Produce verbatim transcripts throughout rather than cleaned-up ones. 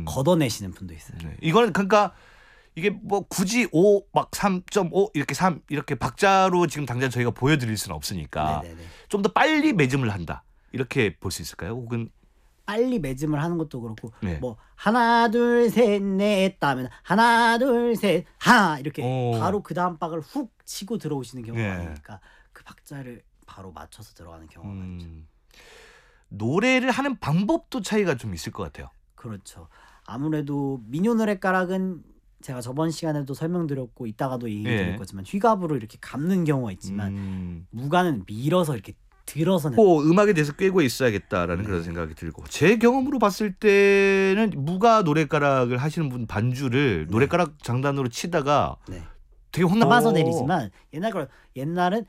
걷어내시는 분도 있어요. 네. 이거는 그러니까 이게 뭐 굳이 오 막 삼 점 오 이렇게 삼 이렇게 박자로 지금 당장 저희가 보여드릴 수는 없으니까 좀 더 빨리 매짐을 한다 이렇게 볼 수 있을까요? 혹은 빨리 매짐을 하는 것도 그렇고 네. 뭐 하나 둘 셋 넷 하면 하나 둘 셋 하나 이렇게 오. 바로 그 다음 박을 훅 치고 들어오시는 경우가 네. 많으니까 그 박자를 바로 맞춰서 들어가는 경우가 많죠. 음, 노래를 하는 방법도 차이가 좀 있을 것 같아요. 그렇죠. 아무래도 민요 노랫가락은 제가 저번 시간에도 설명드렸고 이따가도 얘기드릴 예. 거지만 휘갑으로 이렇게 감는 경우가 있지만 음. 무가는 밀어서 이렇게 들어서 내. 뭐 음악에 대해서 꿰고 있어야겠다라는 네. 그런 생각이 들고 제 경험으로 봤을 때는 무가 노랫가락을 하시는 분 반주를 네. 노랫가락 장단으로 치다가 네. 되게 혼나. 잡아서 내리지만 옛날 거 옛날은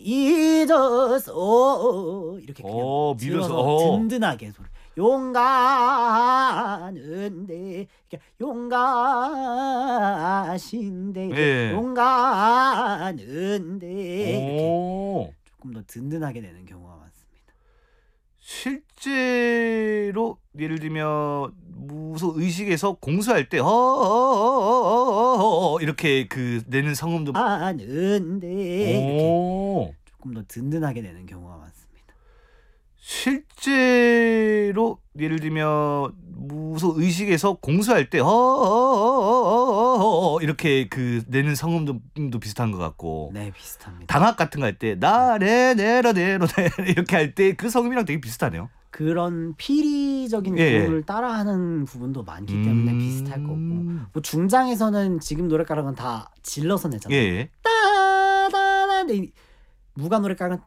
잊었어 이렇게 그냥 어, 밀어서, 들어서 어. 든든하게 소리. 용가는데 용가신데 예. 용가는데 이렇게 오. 조금 더 든든하게 내는 경우가 많습니다. 실제로 예를 들면 무슨 의식에서 공수할 때 어어어어어어 이렇게 그 내는 성음도 아는데 이렇게 오. 조금 더 든든하게 내는 경우가 많습니다. 실제로 예를 들면 무슨 의식에서 공수할 때 어어어어어어 이렇게 그 내는 성음도 도 비슷한 것 같고 네, 비슷합니다. 당악 같은 거 할 때 나레 네러 네러 네 이렇게 할 때 그 성음이랑 되게 비슷하네요. 그런 피리적인 예, 구호를 따라하는 부분도 많기 때문에 음. 비슷할 거고 뭐 중장에서는 지금 노랫가락은 다 질러서 내잖아요. 예. 따다다 근데 이 무가 노랫가락은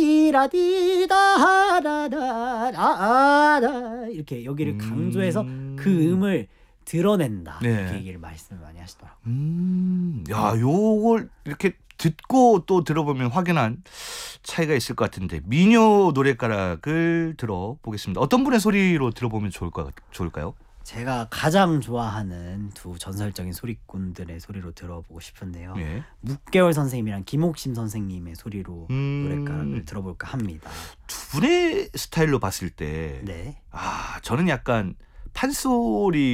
따리라디다다다다다 이렇게 여기를 강조해서 음. 그 음을 드러낸다 네. 이렇게 얘기를 말씀을 많이 하시더라고요. 음, 야, 요걸 이렇게 듣고 또 들어보면 확연한 차이가 있을 것 같은데 민요 노랫가락을 들어보겠습니다. 어떤 분의 소리로 들어보면 좋을까, 좋을까요? 제가 가장 좋아하는 두 전설적인 소리꾼들의 소리로 들어보고 싶은데요. 예. 묵계월 선생님이랑 김옥심 선생님의 소리로 음. 노랫가락을 들어볼까 합니다. 두 분의 스타일로 봤을 때 네. 아, 저는 약간 판소리